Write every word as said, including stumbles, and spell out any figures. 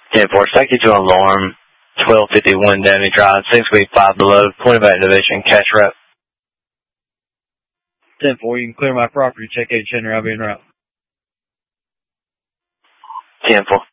ten four, take you to alarm, twelve fifty-one Downey Drive, six week five below, point of activation, cash wrap. ten four, you can clear my property, check H. Henry, I'll be en route. ten four.